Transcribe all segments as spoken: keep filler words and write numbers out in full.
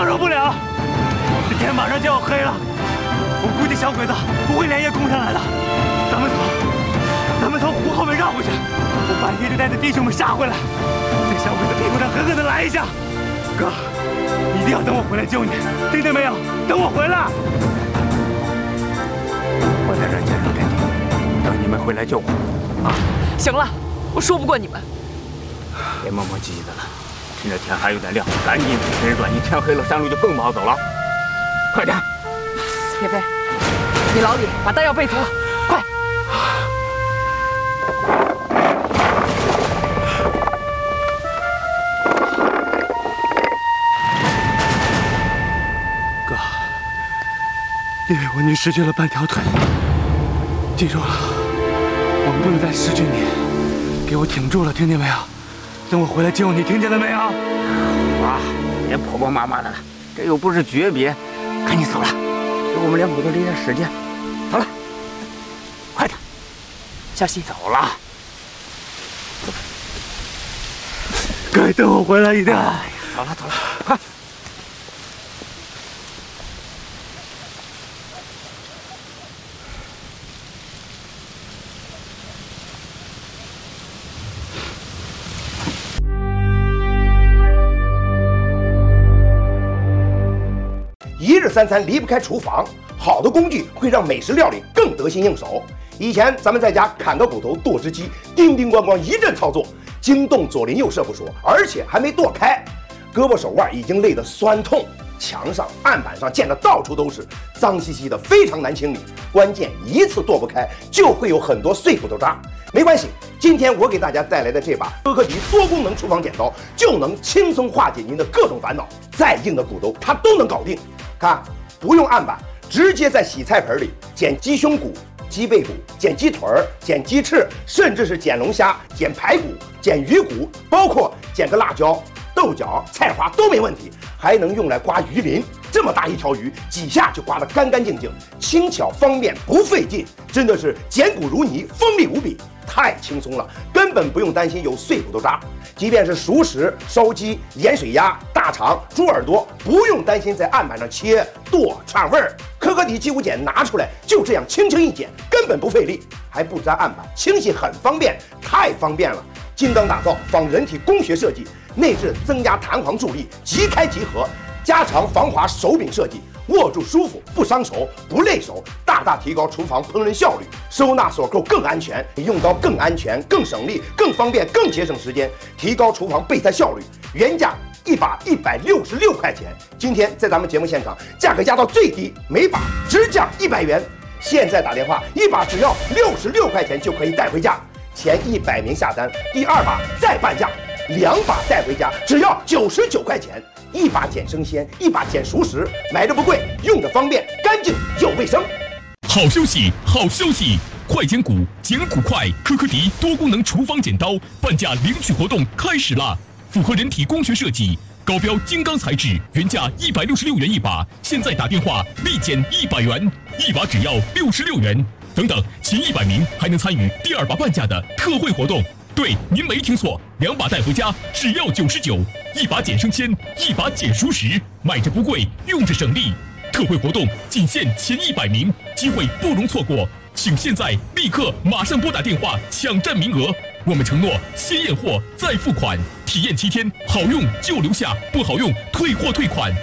承受不了。这天马上就要黑了，我估计小鬼子不会连夜攻上来的。咱们从咱们从湖后面绕过去，我半夜就带着弟兄们杀回来，在小鬼子屁股上狠狠地来一下。哥，一定要等我回来救你，听见没有？等我回来。我在这儿坚守阵地，等你们回来救我。啊！ 行了，我说不过你们。 别磨磨唧唧的了，趁着天还有点亮，赶紧趁人转移，天黑了山路就更不好走了。快点！ 铁飞，你老李把弹药备足了，快！ 哥，因为我女失去了半条腿，记住了，我们不能再失去你，给我挺住了，听见没有？等我回来救你，听见了没有？ 啊，别婆婆妈妈的了，这又不是诀别，赶紧走了，给我们两口子留点时间。走了，快点， 小心走了。 该等我回来一定。 哎呀，走了走了，快！ 一日三餐离不开厨房，好的工具会让美食料理更得心应手。以前咱们在家砍个骨头剁只鸡，叮叮咣咣一阵操作，惊动左邻右舍不说，而且还没剁开，胳膊手腕已经累得酸痛，墙上案板上溅得到处都是，脏兮兮的，非常难清理。关键一次剁不开，就会有很多碎骨头渣。没关系，今天我给大家带来的这把科克迪多功能厨房剪刀，就能轻松化解您的各种烦恼，再硬的骨头它都能搞定。看，不用案板，直接在洗菜盆里剪鸡胸骨、鸡背骨、剪鸡腿儿、剪鸡翅，甚至是剪龙虾、剪排骨、剪鱼骨，包括剪个辣椒、豆角、菜花都没问题，还能用来刮鱼鳞。这么大一条鱼，几下就刮得干干净净，轻巧方便，不费劲，真的是剪骨如泥，锋利无比，太轻松了，根本不用担心有碎骨头渣。即便是熟食、烧鸡、盐水鸭、大肠、猪耳朵，不用担心在案板上切剁串味儿。科克迪鸡骨剪拿出来，就这样轻轻一剪，根本不费力，还不粘案板，清洗很方便，太方便了。精钢打造，仿人体工学设计，内置增压弹簧助力，即开即合，加长防滑手柄设计，握住舒服，不伤手，不累手，大大提高厨房烹饪效率。收纳锁扣更安全，用刀更安全、更省力、更方便、更节省时间，提高厨房备菜效率。原价一把一百六十六块钱，今天在咱们节目现场价格压到最低，每把只降一百元。现在打电话，一把只要六十六块钱就可以带回家。前一百名下单，第二把再半价，两把带回家只要九十九块钱。一把剪生鲜，一把剪熟食，买着不贵，用着方便，干净又卫生。 好消息，好消息！快剪骨，剪骨快，科克迪多功能厨房剪刀半价领取活动开始啦！符合人体工学设计，高标精钢材质，原价一百六十六元一把，现在打电话立减一百元，一把只要六十六元。等等，前一百名还能参与第二把半价的特惠活动。对，您没听错，两把带回家只要九十九，一把剪生鲜，一把剪熟食，买着不贵，用着省力。特惠活动仅限前一百名，机会不容错过，请现在立刻马上拨打电话抢占名额。我们承诺先验货再付款，体验七天，好用就留下，不好用退货退款。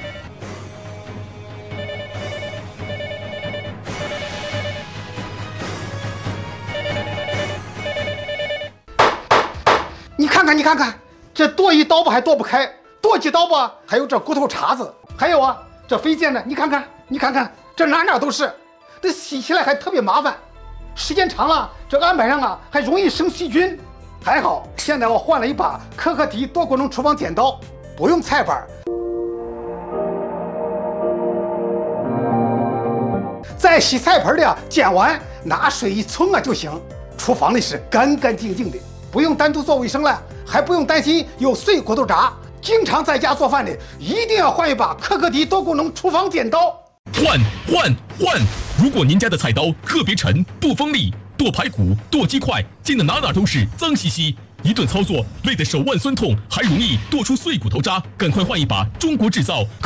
你看看，你看看，这剁一刀吧还剁不开，剁几刀吧还有这骨头茬子，还有啊，这飞溅的，你看看，你看看，这哪哪都是，这洗起来还特别麻烦，时间长了，这案板上啊还容易生细菌。还好，现在我换了一把科克迪多功能厨房剪刀，不用菜板，在洗菜盆里啊剪完，拿水一冲啊就行，厨房里是干干净净的。不用单独做卫生了，还不用担心有碎骨头渣。经常在家做饭的，一定要换一把科克迪多功能厨房剪刀。 换换换！如果您家的菜刀特别沉，不锋利，剁排骨、剁鸡块，溅得哪哪都是，脏兮兮，一顿操作累得手腕酸痛，还容易剁出碎骨头渣，赶快换一把中国制造